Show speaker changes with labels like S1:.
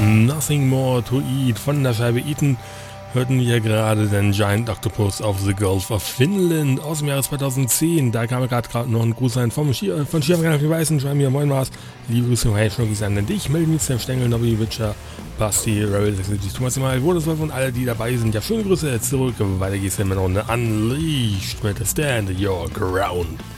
S1: Nothing More to Eat von der Scheibe Eaton hörten wir gerade den Giant Octopus of the Gulf of Finland aus dem Jahre 2010. Da kam gerade noch ein Gruß rein von Schirmgang auf die Weißen. Schreiben mir Moin Mars. Liebe Grüße und hey, Schnuckis an dich. Melden mich zum Stengel, Nobby, Witcher, Basti, Rebel 76, Thomas Mal, Wodeswolf und alle, die dabei sind. Ja, schöne Grüße zurück. Weiter geht's in der Runde. Unleashed mit Stand Your Ground.